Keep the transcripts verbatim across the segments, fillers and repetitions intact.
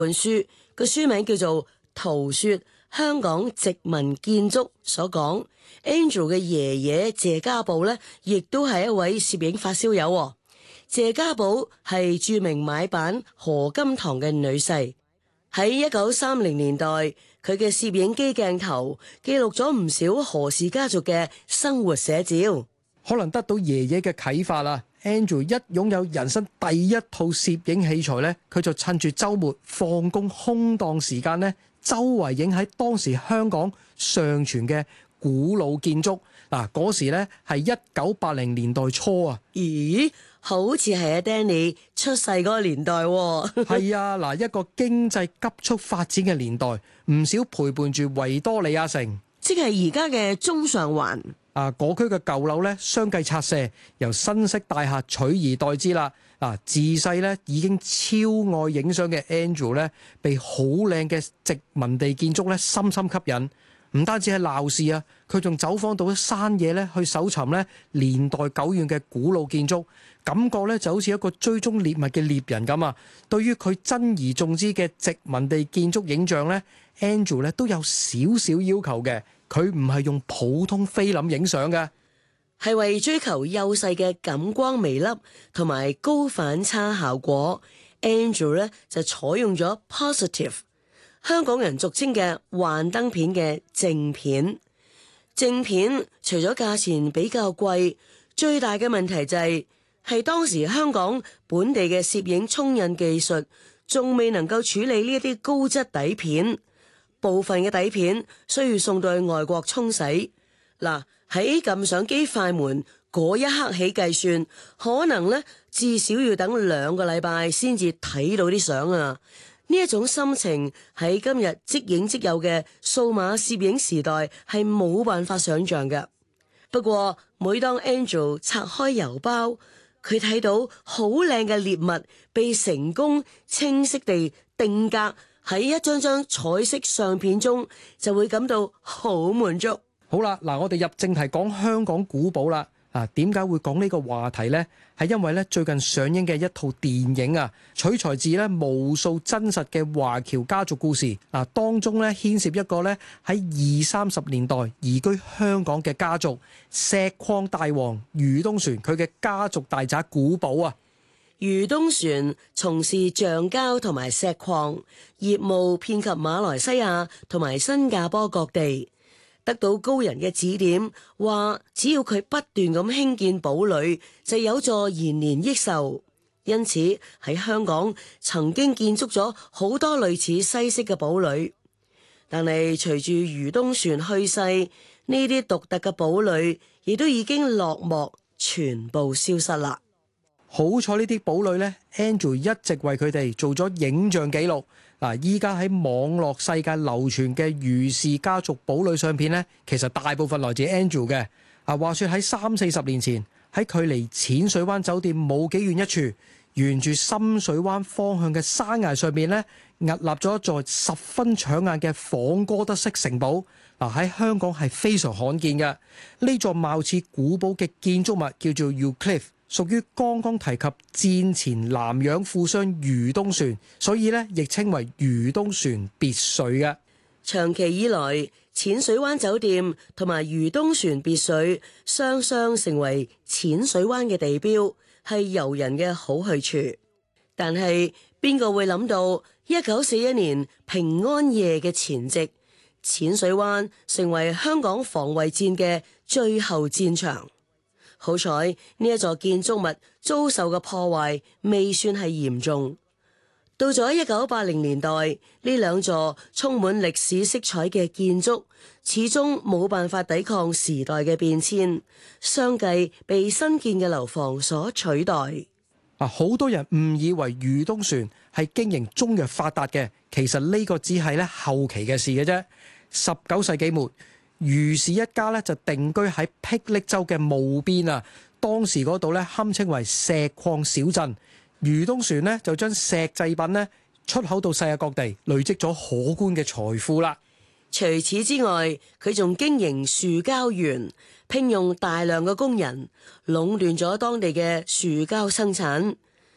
本書個書名叫做《圖說香港殖民建築》所講。Andrew 嘅爺爺謝家寶呢，亦都係一位攝影發燒友。謝家寶係著名買辦何金堂嘅女婿。喺一九三零年代，佢嘅攝影機鏡頭記錄咗唔少何氏家族嘅生活寫照。 可能得到爺爺嘅啟發啦，Andrew 一擁有人生第一套攝影器材咧，佢就趁住週末放工空檔時間咧，周圍影喺當時香港尚存嘅古老建築。嗱，嗰時咧係一九八零年代初啊。 咦？好似係阿 Danny 出世嗰個年代喎。 係啊，嗱，一個經濟急速發展嘅年代，唔少陪伴住維多利亞城， 即係而家嘅中上環。 啊！嗰區嘅舊樓咧，相繼拆卸，由新式大廈取而代之啦。嗱，自細咧已經超愛影相嘅 Andrew 咧，被好靚嘅殖民地建築咧深深吸引。唔單止係鬧市啊，佢仲走訪到山野咧，去搜尋咧年代久遠嘅古老建築，感覺咧就好似一個追蹤獵物嘅獵人咁啊！對於佢珍而重之嘅殖民地建築影像咧，Andrew 咧都有少少要求嘅。佢唔係用普通菲林影相嘅， 係為追求幼細嘅感光微粒同埋高反差效果。Andrew 咧就採用咗 positive， 香港人俗稱嘅幻燈片嘅正片。正片除咗價錢比較貴，最大嘅問題就係、是、係當時香港本地嘅攝影沖印技術仲未能夠處理呢一啲高質底片。部分嘅底片需要送到去外國沖洗。嗱，喺撳相機快門嗰一刻起計算，可能咧至少要等兩個禮拜先至睇到啲相啊！呢一種心情喺今日即影即有嘅數碼攝影時代係冇辦法想像嘅。不過每當 Andrew 拆開郵包，佢睇到好靚嘅獵物被成功清晰地定格喺一張張彩色相片中，就會感到好滿足。 好啦，嗱，我哋入正題講香港古堡啦。啊，點解會講呢個話題呢？係因為咧最近上映嘅一套電影啊，取材自咧無數真實嘅華僑家族故事。嗱，當中咧牽涉一個咧喺二三十年代移居香港嘅家族石礦大王余東璇，佢嘅家族大宅古堡啊。 余東璇從事橡膠同埋石礦業務，遍及馬來西亞同埋新加坡各地，得到高人嘅指點，話只要佢不斷咁興建堡壘，就有助延年益壽。因此喺香港曾經建築咗好多類似西式嘅堡壘，但係隨住余東璇去世，呢啲獨特嘅堡壘亦都已經落幕，全部消失啦。 好彩呢啲堡壘呢 Andrew 一直為佢哋做咗影像記錄。嗱，依家喺網絡世界流傳嘅余氏家族堡壘相片呢，其實大部分來自 Andrew 嘅。啊，話說喺三四十年前，喺距離淺水灣酒店冇幾遠一處，沿住深水灣方向嘅山崖上面呢，屹立咗一座十分搶眼嘅仿哥德式城堡。嗱，喺香港係非常罕見嘅。呢座貌似古堡嘅建築物叫做 Euclid，屬於剛剛提及戰前南洋富商余東璇，所以咧亦稱為余東璇別墅嘅。 長期以來，淺水灣酒店同埋余東璇別墅雙雙成為淺水灣嘅地標，係遊人嘅好去處。但係邊個會諗到一九四一年平安夜嘅前夕，淺水灣成為香港防衛戰嘅最後戰場？好彩呢一座建築物遭受嘅破壞未算係嚴重。到咗一九八零年代，呢兩座充滿歷史色彩嘅建築始終冇辦法抵抗時代嘅變遷，相繼被新建嘅樓房所取代。 啊，好多人誤以為余東璇係經營中藥發達嘅，其實呢個只係咧後期嘅事嘅啫。十九世紀末，余氏一家咧就定居喺霹靂州嘅務邊啊，當時嗰度咧堪稱為石礦小鎮。余東璇咧就將石製品咧出口到世界各地，累積咗可觀嘅財富啦。 除此之外，佢仲經營樹膠園，聘用大量嘅工人，壟斷咗當地嘅樹膠生產。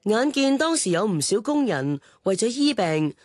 眼見當時有唔少工人為咗醫病